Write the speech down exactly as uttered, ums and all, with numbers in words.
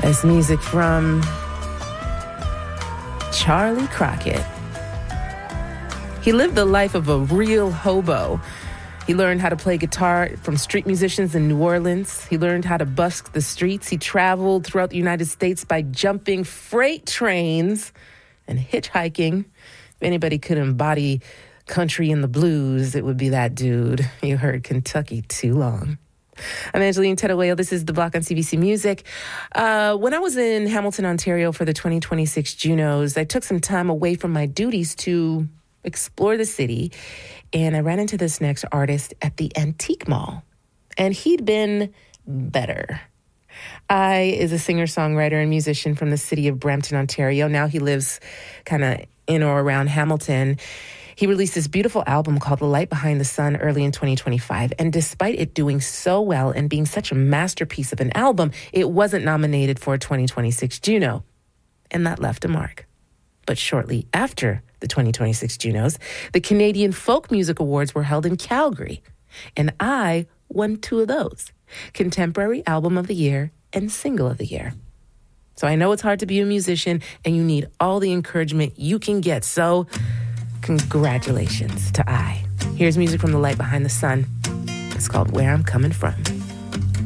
It's music from Charlie Crockett. He lived the life of a real hobo. He learned how to play guitar from street musicians in New Orleans. He learned how to busk the streets. He traveled throughout the United States by jumping freight trains and hitchhiking. If anybody could embody country and the blues, it would be that dude. You heard Kentucky Too Long. I'm Angeline Tedowayo. This is The Block on C B C Music. Uh, when I was in Hamilton, Ontario for the twenty twenty-six Junos, I took some time away from my duties to explore the city, and I ran into this next artist at the Antique Mall, and he'd been better. I is a singer-songwriter and musician from the city of Brampton, Ontario. Now he lives kind of in or around Hamilton. He released this beautiful album called The Light Behind the Sun early in twenty twenty-five, and despite it doing so well and being such a masterpiece of an album, it wasn't nominated for a twenty twenty-six Juno, and that left a mark. But shortly after the twenty twenty-six Junos, the Canadian Folk Music Awards were held in Calgary, and I won two of those, Contemporary Album of the Year and Single of the Year. So I know it's hard to be a musician, and you need all the encouragement you can get, so congratulations to I. Here's music from The Light Behind the Sun. It's called Where I'm Coming From.